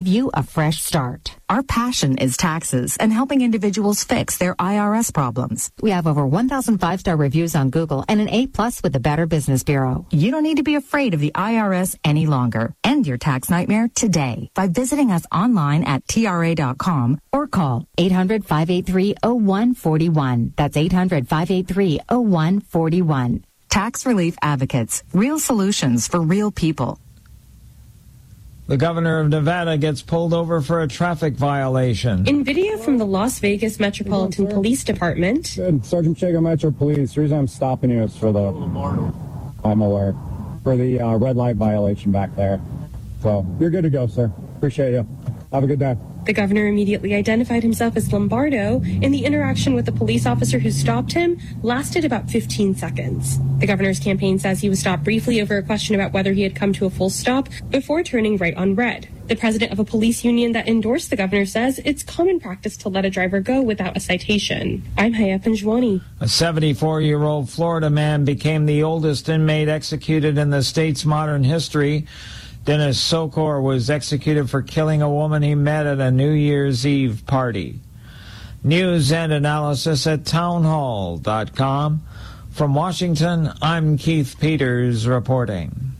you a fresh start. Our passion is taxes and helping individuals fix their IRS problems. We have over 1,000 five-star reviews on Google and an A+ with the Better Business Bureau. You don't need to be afraid of the IRS any longer. End your tax nightmare today by visiting us online at TRA.com or call 800-583-0141. That's 800-583-0141. Tax Relief Advocates. Real solutions for real people. The governor of Nevada gets pulled over for a traffic violation. In video from the Las Vegas Metropolitan Police Department. Good. Sergeant Chega, Metro Police. The reason I'm stopping you is for the... I'm aware. For the red light violation back there. So, you're good to go, sir. Appreciate you. Have a good day. The governor immediately identified himself as Lombardo, and the interaction with the police officer who stopped him lasted about 15 seconds. The governor's campaign says he was stopped briefly over a question about whether he had come to a full stop before turning right on red. The president of a police union that endorsed the governor says it's common practice to let a driver go without a citation. I'm Haya Panjwani. A 74-year-old Florida man became the oldest inmate executed in the state's modern history. Dennis Sokor was executed for killing a woman he met at a New Year's Eve party. News and analysis at townhall.com. From Washington, I'm Keith Peters reporting.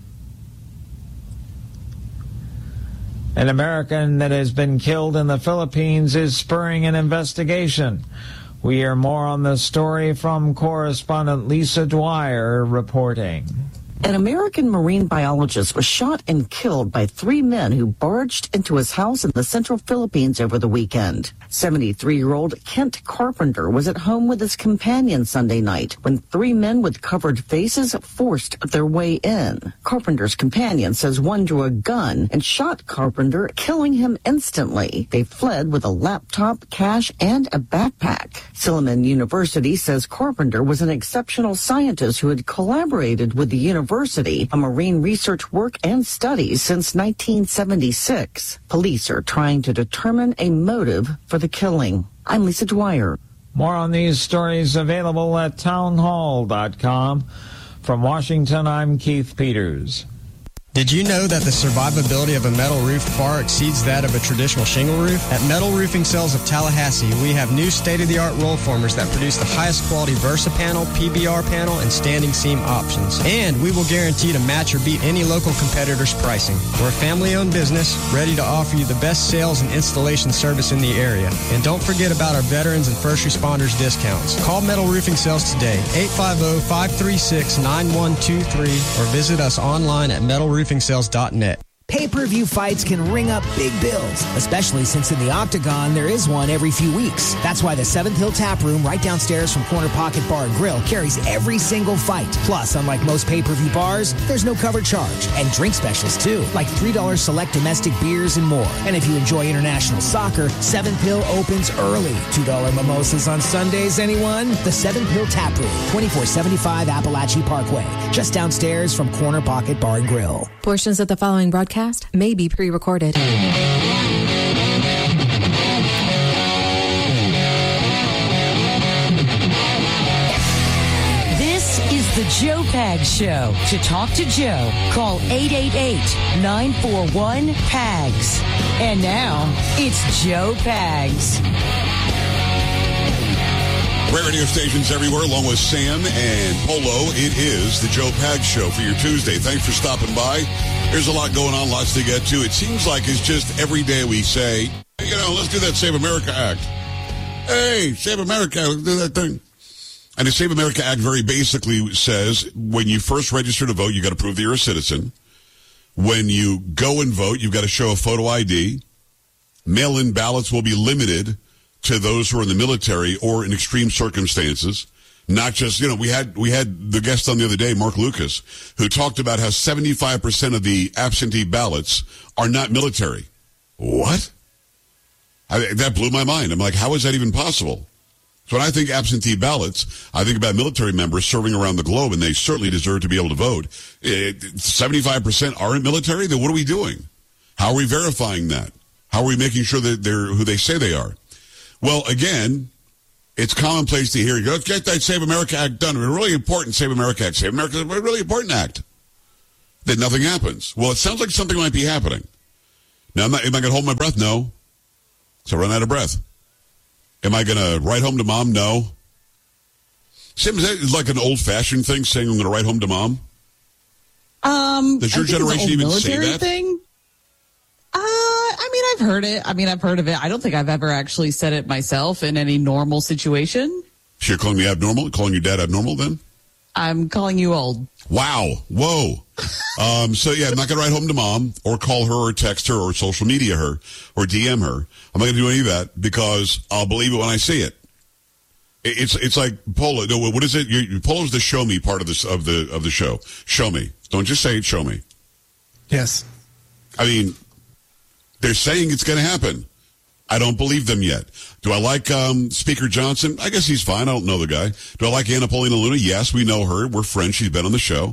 An American that has been killed in the Philippines is spurring an investigation. We hear more on the story from correspondent Lisa Dwyer reporting. An American marine biologist was shot and killed by three men who barged into his house in the central Philippines over the weekend. 73-year-old Kent Carpenter was at home with his companion Sunday night when three men with covered faces forced their way in. Carpenter's companion says one drew a gun and shot Carpenter, killing him instantly. They fled with a laptop, cash, and a backpack. Silliman University says Carpenter was an exceptional scientist who had collaborated with the university on marine research work and studies since 1976. Police are trying to determine a motive for the killing. I'm Lisa Dwyer. More on these stories available at townhall.com. From Washington, I'm Keith Peters. Did you know that the survivability of a metal roof far exceeds that of a traditional shingle roof? At Metal Roofing Sales of Tallahassee, we have new state-of-the-art roll formers that produce the highest quality Versa panel, PBR panel, and standing seam options. And we will guarantee to match or beat any local competitor's pricing. We're a family-owned business, ready to offer you the best sales and installation service in the area. And don't forget about our veterans and first responders discounts. Call Metal Roofing Sales today, 850-536-9123, or visit us online at metalroofing.net. Pay-per-view fights can ring up big bills, especially since in the Octagon there is one every few weeks. That's why the Seventh Hill Tap Room right downstairs from Corner Pocket Bar and Grill carries every single fight. Plus, unlike most pay-per-view bars, there's no cover charge. And drink specials too, like $3 select domestic beers and more. And if you enjoy international soccer, Seventh Hill opens early. $2 mimosas on Sundays, anyone? The Seventh Hill Tap Room, 2475 Appalachie Parkway, just downstairs from Corner Pocket Bar and Grill. Portions of the following broadcast may be pre-recorded. This is the Joe Pags Show. To talk to Joe, call 888-941-PAGS. And now, it's Joe Pags. Great radio stations everywhere, along with Sam and Polo. It is the Joe Pags Show for your Tuesday. Thanks for stopping by. There's a lot going on, lots to get to. It seems like it's just every day we say, you know, let's do that Save America Act. Hey, Save America, let's do that thing. And the Save America Act very basically says when you first register to vote, you got to prove that you're a citizen. When you go and vote, you've got to show a photo ID. Mail-in ballots will be limited to those who are in the military or in extreme circumstances. Not just, you know, we had the guest on the other day, Mark Lucas, who talked about how 75% of the absentee ballots are not military. What? That blew my mind. I'm like, how is that even possible? So when I think absentee ballots, I think about military members serving around the globe, and they certainly deserve to be able to vote. 75% aren't military? Then what are we doing? How are we verifying that? How are we making sure that they're who they say they are? Well, again, it's commonplace to hear, let's get that Save America Act done. It's a really important Save America Act. Save America is a really important act. Then nothing happens. Well, it sounds like something might be happening. Now, am I going to hold my breath? No. So I run out of breath. Am I going to write home to mom? No. Sam, is that like an old-fashioned thing, saying I'm going to write home to mom? Does your generation even say that? Thing? I've heard it. I've heard of it. I don't think I've ever actually said it myself in any normal situation. So you're calling me abnormal? Calling your dad abnormal then? I'm calling you old. Wow. Whoa. So, yeah, I'm not going to write home to mom or call her or text her or social media her or DM her. I'm not going to do any of that because I'll believe it when I see it. It's like Polo. No, what is it? Polo's the show me part of the show. Show me. Don't just say it. Show me. Yes. I mean, they're saying it's going to happen. I don't believe them yet. Do I like Speaker Johnson? I guess he's fine. I don't know the guy. Do I like Anna Paulina Luna? Yes, we know her. We're friends. She's been on the show.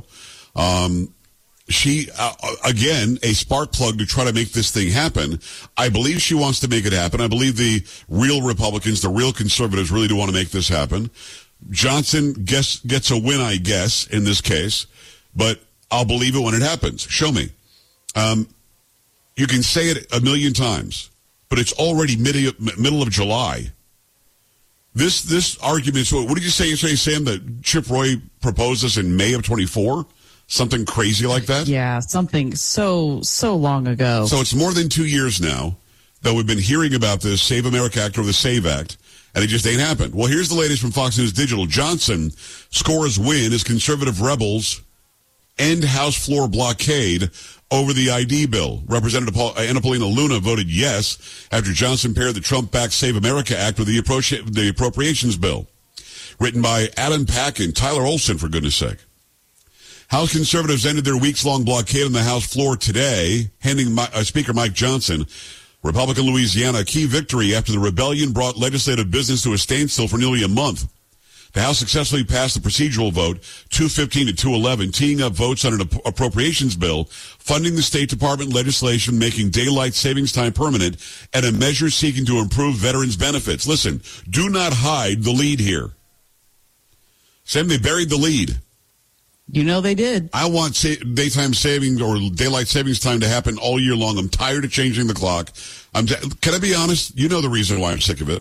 She, again, a spark plug to try to make this thing happen. I believe she wants to make it happen. I believe the real Republicans, the real conservatives really do want to make this happen. Johnson gets a win, I guess, in this case, but I'll believe it when it happens. Show me. You can say it a million times, but it's already middle of July. This argument, so what did you say yesterday, Sam, that Chip Roy proposed this in May of 24? Something crazy like that? Yeah, something so long ago. So it's more than 2 years now that we've been hearing about this Save America Act or the SAVE Act, and it just ain't happened. Well, here's the latest from Fox News Digital. Johnson scores win as conservative rebels end House floor blockade over the ID bill. Representative Anna Paulina Luna voted yes after Johnson paired the Trump-backed Save America Act with the appropriations bill. Written by Adam Pack and Tyler Olson, for goodness sake. House conservatives ended their weeks-long blockade on the House floor today, handing Speaker Mike Johnson, Republican Louisiana, a key victory after the rebellion brought legislative business to a standstill for nearly a month. The House successfully passed the procedural vote, 215 to 211, teeing up votes on an appropriations bill, funding the State Department legislation making daylight savings time permanent, and a measure seeking to improve veterans' benefits. Listen, do not hide the lead here. Sam, they buried the lead. You know they did. I want daytime savings or daylight savings time to happen all year long. I'm tired of changing the clock. Can I be honest? You know the reason why I'm sick of it.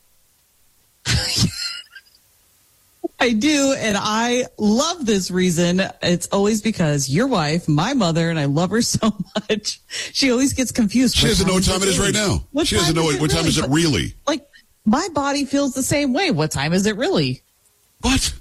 I do, and I love this reason. It's always because your wife, my mother, and I love her so much. She always gets confused. She doesn't know what time it is right now. She doesn't know what time is it really. Like, my body feels the same way. What time is it really? What?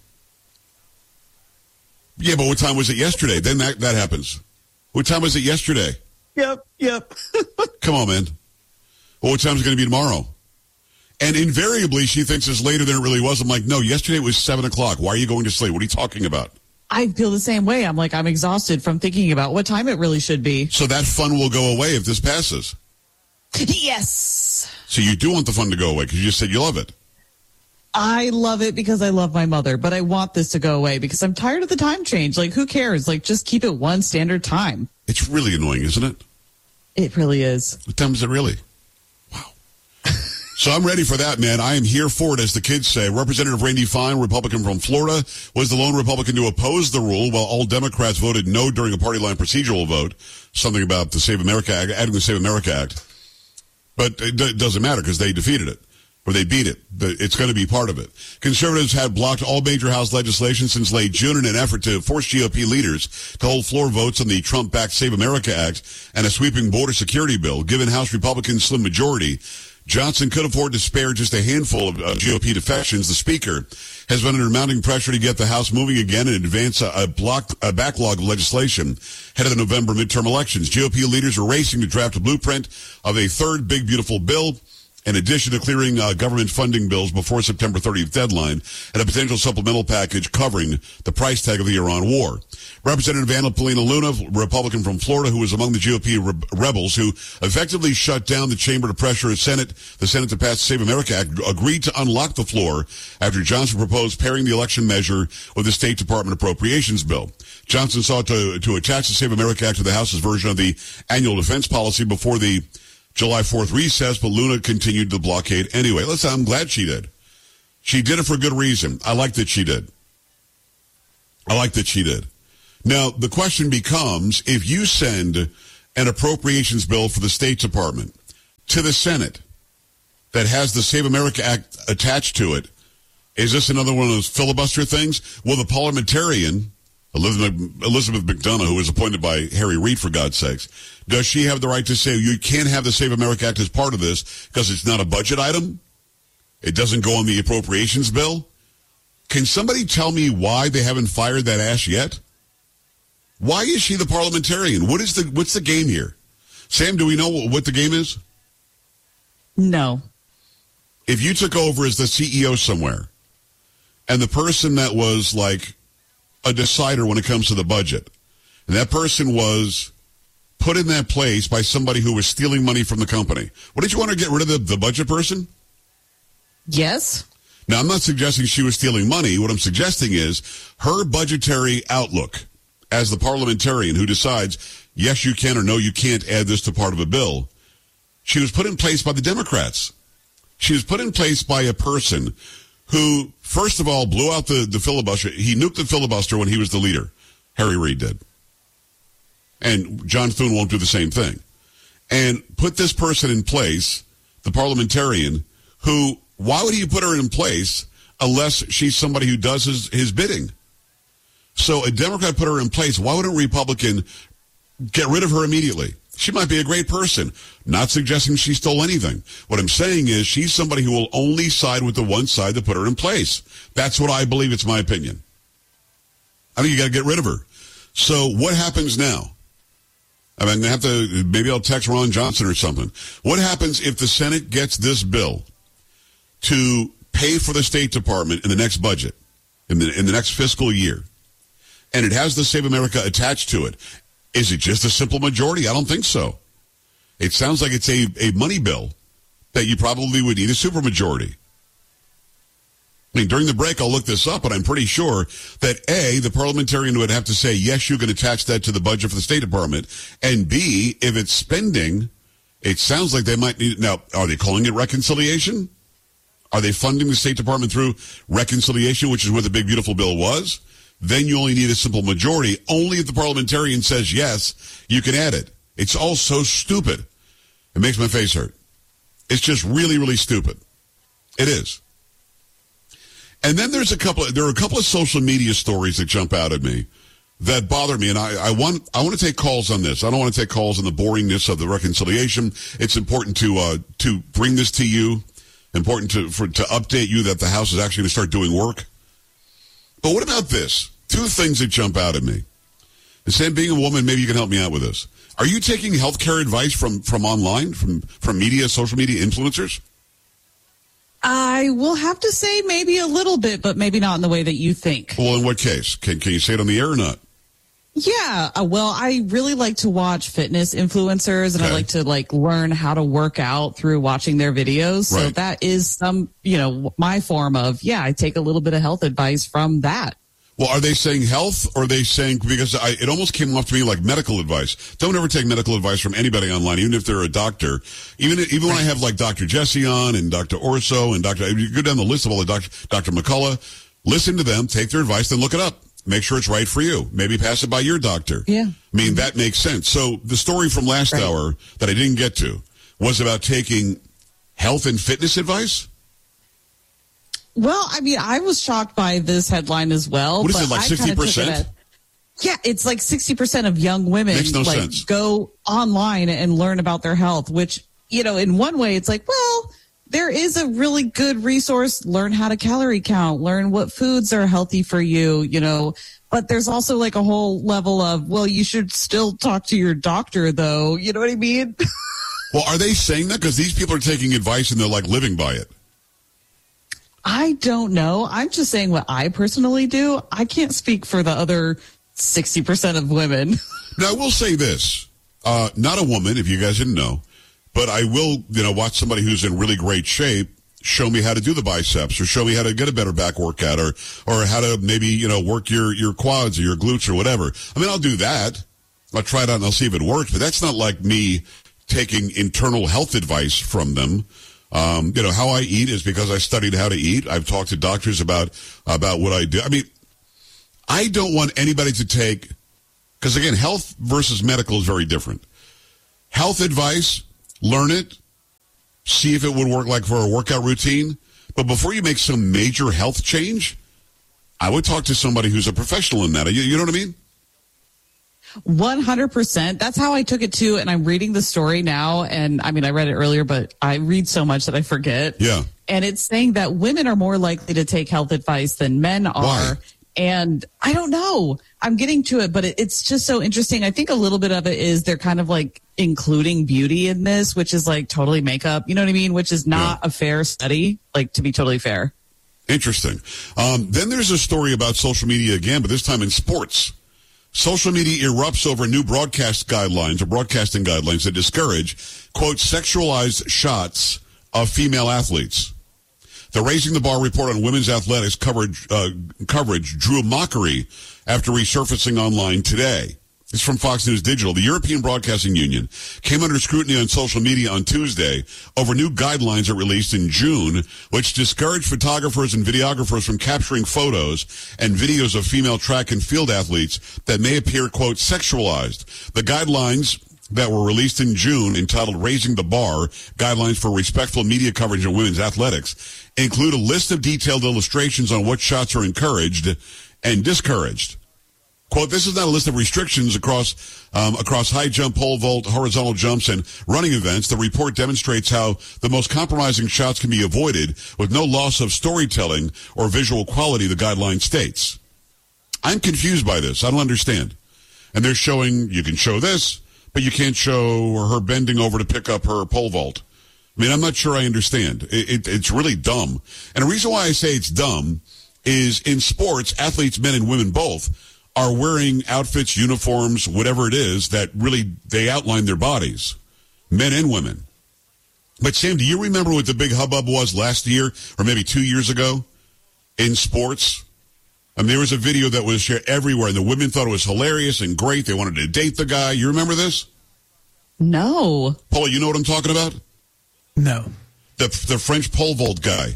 Yeah, but what time was it yesterday? Then that happens. What time was it yesterday? Yep. Come on, man. Well, what time is it going to be tomorrow? And invariably, she thinks it's later than it really was. I'm like, no, yesterday it was 7 o'clock. Why are you going to sleep? What are you talking about? I feel the same way. I'm like, I'm exhausted from thinking about what time it really should be. So that fun will go away if this passes. Yes. So you do want the fun to go away because you just said you love it. I love it because I love my mother, but I want this to go away because I'm tired of the time change. Like, who cares? Like, just keep it one standard time. It's really annoying, isn't it? It really is. What time is it really? Wow. So I'm ready for that, man. I am here for it, as the kids say. Representative Randy Fine, Republican from Florida, was the lone Republican to oppose the rule, while all Democrats voted no during a party line procedural vote. Something about the Save America Act, adding the Save America Act. But it doesn't matter because they defeated it. Or they beat it. It's going to be part of it. Conservatives had blocked all major House legislation since late June in an effort to force GOP leaders to hold floor votes on the Trump-backed Save America Act and a sweeping border security bill. Given House Republicans' slim majority, Johnson could afford to spare just a handful of GOP defections. The Speaker has been under mounting pressure to get the House moving again and advance a backlog of legislation ahead of the November midterm elections. GOP leaders are racing to draft a blueprint of a third big, beautiful bill, in addition to clearing government funding bills before September 30th deadline, and a potential supplemental package covering the price tag of the Iran war. Representative Anna Paulina Luna, Republican from Florida, who was among the GOP rebels who effectively shut down the chamber to pressure the Senate to pass the Save America Act, agreed to unlock the floor after Johnson proposed pairing the election measure with the State Department appropriations bill. Johnson sought to attach the Save America Act to the House's version of the annual defense policy before the July 4th recess, but Luna continued the blockade anyway. Listen, I'm glad she did. She did it for good reason. I like that she did. Now, the question becomes, if you send an appropriations bill for the State Department to the Senate that has the Save America Act attached to it, is this another one of those filibuster things? Will the parliamentarian, Elizabeth McDonough, who was appointed by Harry Reid, for God's sakes, does she have the right to say you can't have the Save America Act as part of this because it's not a budget item? It doesn't go on the appropriations bill? Can somebody tell me why they haven't fired that ass yet? Why is she the parliamentarian? What's the game here? Sam, do we know what the game is? No. If you took over as the CEO somewhere, and the person that was like a decider when it comes to the budget, and that person was put in that place by somebody who was stealing money from the company, what did you want to get rid of the budget person? Yes. Now, I'm not suggesting she was stealing money. What I'm suggesting is her budgetary outlook as the parliamentarian who decides, yes, you can or no, you can't add this to part of a bill. She was put in place by the Democrats. She was put in place by a person who, first of all, blew out the filibuster. He nuked the filibuster when he was the leader. Harry Reid did. And John Thune won't do the same thing. And put this person in place, the parliamentarian, who, why would he put her in place unless she's somebody who does his bidding? So a Democrat put her in place. Why would a Republican get rid of her immediately? She might be a great person. Not suggesting she stole anything. What I'm saying is she's somebody who will only side with the one side that put her in place. That's what I believe. It's my opinion. I think you got to get rid of her. So what happens now? I mean, maybe I'll text Ron Johnson or something. What happens if the Senate gets this bill to pay for the State Department in the next budget, in the next fiscal year, and it has the Save America attached to it? Is it just a simple majority? I don't think so. It sounds like it's a money bill that you probably would need a supermajority. I mean, during the break, I'll look this up, but I'm pretty sure that A, the parliamentarian would have to say, yes, you can attach that to the budget for the State Department, and B, if it's spending, it sounds like they might need, now, are they calling it reconciliation? Are they funding the State Department through reconciliation, which is what the big, beautiful bill was? Then you only need a simple majority. Only if the parliamentarian says yes, you can add it. It's all so stupid. It makes my face hurt. It's just really, really stupid. It is. And then there are a couple of social media stories that jump out at me that bother me, and I want to take calls on this. I don't want to take calls on the boringness of the reconciliation. It's important to bring this to you. Important to update you that the House is actually going to start doing work. But what about this? Two things that jump out at me. And Sam, being a woman, maybe you can help me out with this. Are you taking healthcare advice from online, from media, social media influencers? I will have to say maybe a little bit, but maybe not in the way that you think. Well, in what case? Can you say it on the air or not? Yeah, well, I really like to watch fitness influencers, and I like to learn how to work out through watching their videos. So Right. that is my form of, I take a little bit of health advice from that. Well, are they saying health, or are they saying, because it almost came off to me like medical advice. Don't ever take medical advice from anybody online, even if they're a doctor. Even when I have like Dr. Jesse on and Dr. Orso and you go down the list of all the Dr. McCullough, listen to them, take their advice, then look it up. Make sure it's right for you. Maybe pass it by your doctor. Yeah. I mean, that makes sense. So the story from last hour that I didn't get to was about taking health and fitness advice? Well, I mean, I was shocked by this headline as well. What is it, like 60%? Yeah, it's like 60% of young women Makes no sense. Go online and learn about their health, which, in one way it's like, well, there is a really good resource. Learn how to calorie count, learn what foods are healthy for you, but there's also like a whole level of, well, you should still talk to your doctor though. You know what I mean? Well, are they saying that? Because these people are taking advice and they're like living by it. I don't know. I'm just saying what I personally do. I can't speak for the other 60% of women. Now, I will say this. Not a woman, if you guys didn't know, but I will, watch somebody who's in really great shape show me how to do the biceps, or show me how to get a better back workout, or how to maybe, work your quads or your glutes or whatever. I mean, I'll do that. I'll try it out and I'll see if it works, but that's not like me taking internal health advice from them. How I eat is because I studied how to eat. I've talked to doctors about what I do. I mean, I don't want anybody to take, because again, health versus medical is very different. Health advice, learn it, see if it would work like for a workout routine. But before you make some major health change, I would talk to somebody who's a professional in that. You know what I mean? 100%. That's how I took it too. And I'm reading the story now. And I mean, I read it earlier, but I read so much that I forget. Yeah. And it's saying that women are more likely to take health advice than men are. Why? And I don't know. I'm getting to it, but it's just so interesting. I think a little bit of it is they're kind of like including beauty in this, which is like totally makeup. You know what I mean? Which is not a fair study, like to be totally fair. Interesting. Then there's a story about social media again, but this time in sports. Social media erupts over new broadcasting guidelines that discourage, quote, sexualized shots of female athletes. The Raising the Bar report on women's athletics coverage drew mockery after resurfacing online today. It's from Fox News Digital. The European Broadcasting Union came under scrutiny on social media on Tuesday over new guidelines it released in June, which discouraged photographers and videographers from capturing photos and videos of female track and field athletes that may appear, quote, sexualized. The guidelines that were released in June, entitled Raising the Bar, Guidelines for Respectful Media Coverage of Women's Athletics, include a list of detailed illustrations on what shots are encouraged and discouraged. Quote, this is not a list of restrictions across high jump, pole vault, horizontal jumps, and running events. The report demonstrates how the most compromising shots can be avoided with no loss of storytelling or visual quality, the guideline states. I'm confused by this. I don't understand. And they're showing, you can show this, but you can't show her bending over to pick up her pole vault. I mean, I'm not sure I understand. It's really dumb. And the reason why I say it's dumb is in sports, athletes, men and women both, are wearing outfits, uniforms, whatever it is, that really, they outline their bodies, men and women. But Sam, do you remember what the big hubbub was last year, or maybe 2 years ago, in sports? I mean, there was a video that was shared everywhere, and the women thought it was hilarious and great. They wanted to date the guy. You remember this? No. Paul, you know what I'm talking about? No. The French pole vault guy,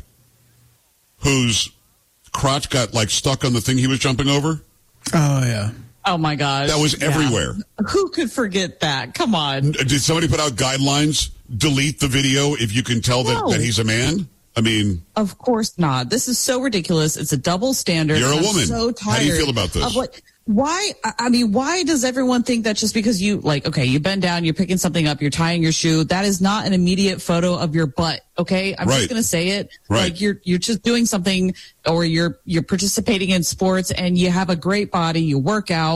whose crotch got, like, stuck on the thing he was jumping over? Oh, yeah. Oh, my gosh. That was everywhere. Who could forget that? Come on. Did somebody put out guidelines? Delete the video if you can tell that he's a man? I mean... Of course not. This is so ridiculous. It's a double standard. You're a woman. I'm so tired. How do you feel about this? Why does everyone think that just because you, like, okay, you bend down, you're picking something up, you're tying your shoe, that is not an immediate photo of your butt, okay? I'm just going to say it. Right. Like, you're just doing something, or you're participating in sports, and you have a great body, you work out.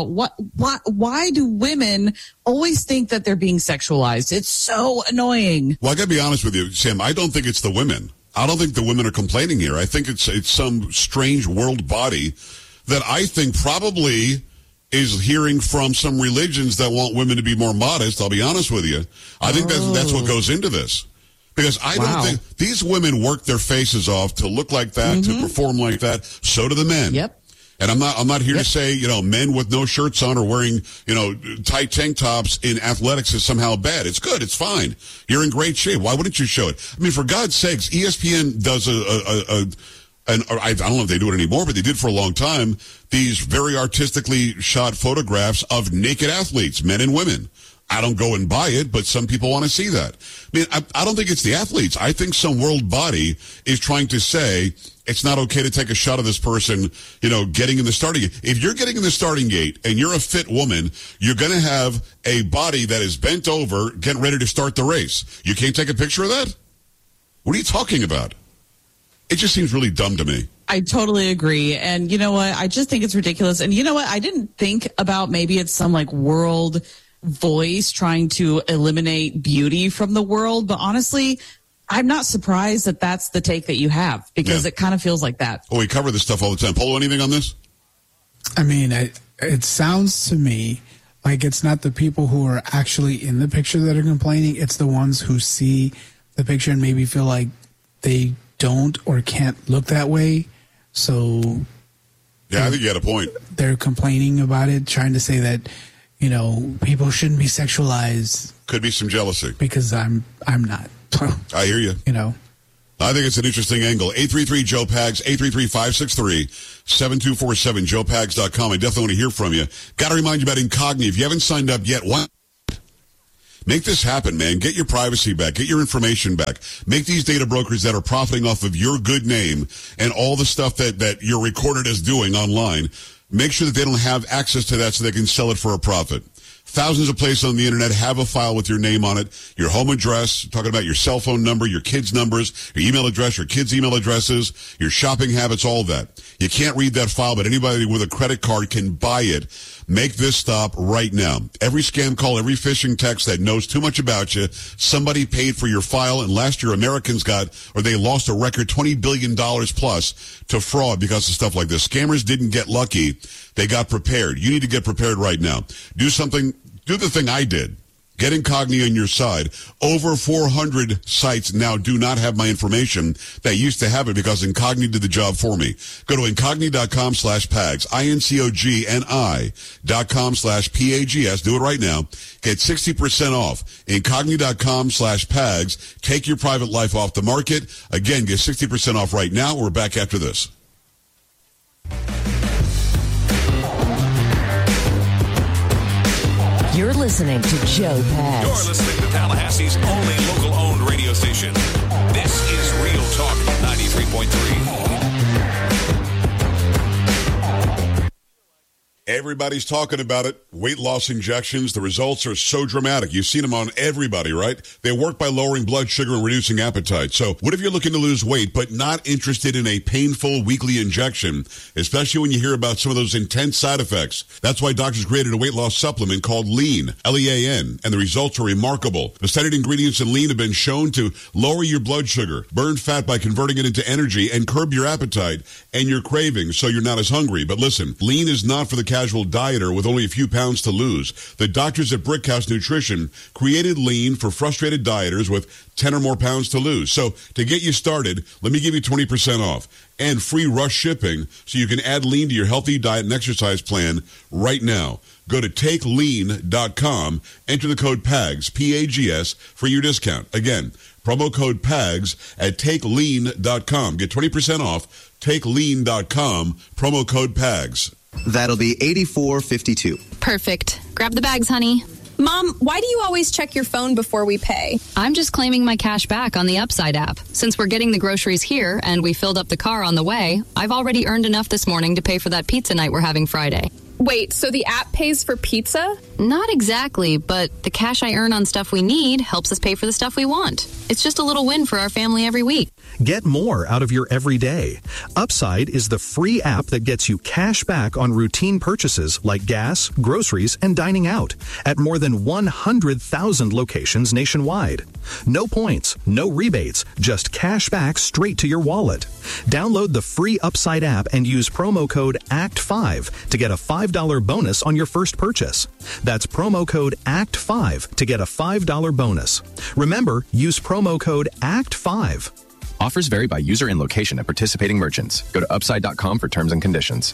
Why do women always think that they're being sexualized? It's so annoying. Well, I got to be honest with you, Sam, I don't think it's the women. I don't think the women are complaining here. I think it's some strange world body that I think probably is hearing from some religions that want women to be more modest. I'll be honest with you. I think that's what goes into this. Because I don't think these women work their faces off to look like that, to perform like that. So do the men. Yep. And I'm not here to say, men with no shirts on or wearing, tight tank tops in athletics is somehow bad. It's good. It's fine. You're in great shape. Why wouldn't you show it? I mean, for God's sakes, ESPN does and I don't know if they do it anymore, but they did for a long time, these very artistically shot photographs of naked athletes, men and women. I don't go and buy it, but some people want to see that. I mean, I don't think it's the athletes. I think some world body is trying to say it's not okay to take a shot of this person, getting in the starting gate. If you're getting in the starting gate and you're a fit woman, you're going to have a body that is bent over, getting ready to start the race. You can't take a picture of that? What are you talking about? It just seems really dumb to me. I totally agree. And you know what? I just think it's ridiculous. And you know what? I didn't think about maybe it's some like world voice trying to eliminate beauty from the world. But honestly, I'm not surprised that that's the take that you have, because it kind of feels like that. Oh, we cover this stuff all the time. Polo, anything on this? I mean, it sounds to me like it's not the people who are actually in the picture that are complaining. It's the ones who see the picture and maybe feel like they don't or can't look that way. So yeah, I think you had a point. They're complaining about it, trying to say that, people shouldn't be sexualized. Could be some jealousy. Because I'm not. I hear you. I think it's an interesting angle. 833-JOE-PAGS, 833-563-7247, joepags.com. I definitely want to hear from you. Got to remind you about Incogni. If you haven't signed up yet, why? Make this happen, man. Get your privacy back. Get your information back. Make these data brokers that are profiting off of your good name and all the stuff that you're recorded as doing online, make sure that they don't have access to that so they can sell it for a profit. Thousands of places on the internet have a file with your name on it, your home address, talking about your cell phone number, your kids' numbers, your email address, your kids' email addresses, your shopping habits, all that. You can't read that file, but anybody with a credit card can buy it. Make this stop right now. Every scam call, every phishing text that knows too much about you, somebody paid for your file, and last year Americans they lost a record $20 billion plus to fraud because of stuff like this. Scammers didn't get lucky. They got prepared. You need to get prepared right now. Do the thing I did. Get Incogni on your side. Over 400 sites now do not have my information that used to have it because Incogni did the job for me. Go to Incogni.com/PAGS, INCOGNI.com/PAGS. Do it right now. Get 60% off. Incogni.com/PAGS. Take your private life off the market. Again, get 60% off right now. We're back after this. You're listening to Joe Pags. You're listening to Tallahassee's only local-owned radio station. This is Real Talk 93.3. Everybody's talking about it. Weight loss injections. The results are so dramatic. You've seen them on everybody, right? They work by lowering blood sugar and reducing appetite. So what if you're looking to lose weight but not interested in a painful weekly injection, especially when you hear about some of those intense side effects? That's why doctors created a weight loss supplement called Lean, L-E-A-N, and the results are remarkable. The studied ingredients in Lean have been shown to lower your blood sugar, burn fat by converting it into energy, and curb your appetite and your cravings so you're not as hungry. But listen, Lean is not for the casual dieter with only a few pounds to lose. The doctors at Brickhouse Nutrition created Lean for frustrated dieters with 10 or more pounds to lose. So to get you started, let me give you 20% off and free rush shipping so you can add Lean to your healthy diet and exercise plan right now. Go to takelean.com, enter the code PAGS, P-A-G-S, for your discount. Again, promo code PAGS at takelean.com. Get 20% off, takelean.com, promo code PAGS. That'll be $84.52. Perfect. Grab the bags, honey. Mom, why do you always check your phone before we pay? I'm just claiming my cash back on the Upside app. Since we're getting the groceries here and we filled up the car on the way, I've already earned enough this morning to pay for that pizza night we're having Friday. Wait, so the app pays for pizza? Not exactly, but the cash I earn on stuff we need helps us pay for the stuff we want. It's just a little win for our family every week. Get more out of your everyday. Upside is the free app that gets you cash back on routine purchases like gas, groceries, and dining out at more than 100,000 locations nationwide. No points, no rebates, just cash back straight to your wallet. Download the free Upside app and use promo code ACT5 to get a $5 bonus on your first purchase. That's promo code ACT5 to get a $5 bonus. Remember, use promo code ACT5. Offers vary by user and location at participating merchants. Go to upside.com for terms and conditions.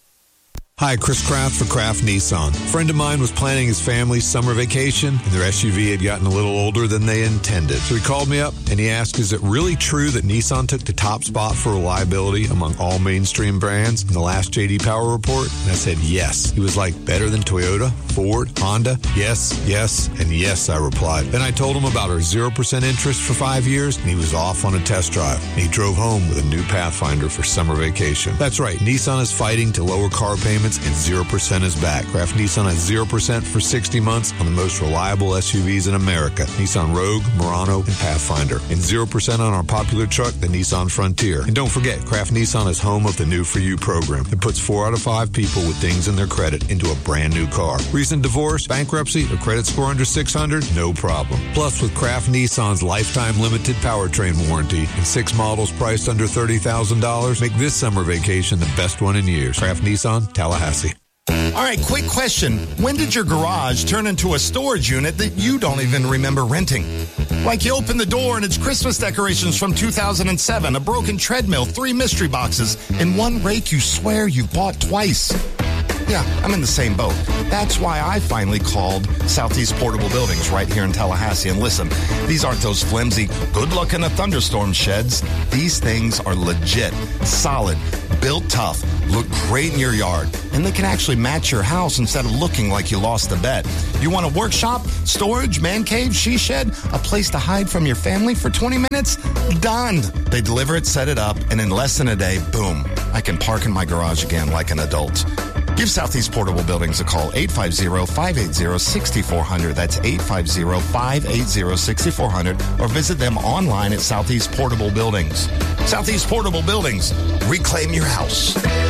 Hi, Chris Kraft for Kraft Nissan. A friend of mine was planning his family's summer vacation, and their SUV had gotten a little older than they intended. So he called me up, and he asked, is it really true that Nissan took the top spot for reliability among all mainstream brands in the last J.D. Power report? And I said, yes. He was like, better than Toyota, Ford, Honda? Yes, yes, and yes, I replied. Then I told him about our 0% interest for 5 years, and he was off on a test drive. And he drove home with a new Pathfinder for summer vacation. That's right, Nissan is fighting to lower car payments, and 0% is back. Kraft Nissan has 0% for 60 months on the most reliable SUVs in America. Nissan Rogue, Murano, and Pathfinder. And 0% on our popular truck, the Nissan Frontier. And don't forget, Kraft Nissan is home of the New For You program. It puts 4 out of 5 people with dings in their credit into a brand new car. Recent divorce, bankruptcy, or credit score under 600? No problem. Plus, with Kraft Nissan's lifetime limited powertrain warranty and 6 models priced under $30,000, make this summer vacation the best one in years. Kraft Nissan, Tallahassee. All right, quick question. When did your garage turn into a storage unit that you don't even remember renting? Like you open the door and it's Christmas decorations from 2007, a broken treadmill, 3 mystery boxes, and 1 rake you swear you bought twice. Yeah, I'm in the same boat. That's why I finally called Southeast Portable Buildings right here in Tallahassee. And listen, these aren't those flimsy, good luck in a thunderstorm sheds. These things are legit, solid, built tough, look great in your yard, and they can actually match your house instead of looking like you lost a bet. You want a workshop, storage, man cave, she shed, a place to hide from your family for 20 minutes? Done. They deliver it, set it up, and in less than a day, boom, I can park in my garage again like an adult. Give Southeast Portable Buildings a call, 850-580-6400. That's 850-580-6400. Or visit them online at Southeast Portable Buildings. Southeast Portable Buildings. Reclaim your house.